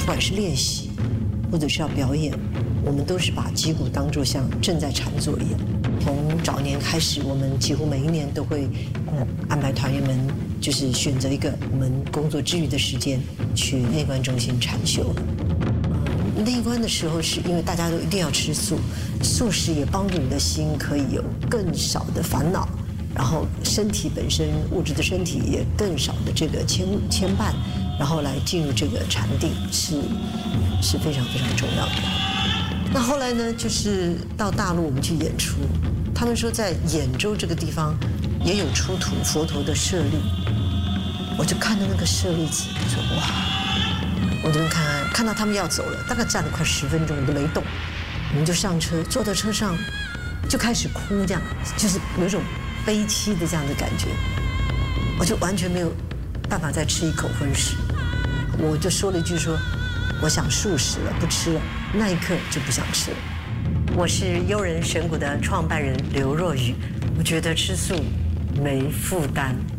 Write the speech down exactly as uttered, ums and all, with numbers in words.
管是练习，或者是要表演，我们都是把击鼓当作像正在禅坐一样。从早年开始，我们几乎每一年都会呃安排团员们，就是选择一个我们工作之余的时间去内观中心禅修。内观的时候，是因为大家都一定要吃素，素食也帮助你的心可以有更少的烦恼，然后身体本身物质的身体也更少的这个牵牵绊，然后来进入这个禅定是是非常非常重要的。那后来呢，就是到大陆我们去演出，他们说在兖州这个地方也有出土佛陀的舍利，我就看到那个舍利子，我说哇，我就看看到他们要走了，大概站了快十分钟，我都没动，我们就上车，坐在车上就开始哭，这样就是有一种悲戚的这样的感觉，我就完全没有办法再吃一口荤食，我就说了一句说，我想素食了，不吃了，那一刻就不想吃了。我是悠人神谷的创办人刘若瑀，我觉得吃素没负担。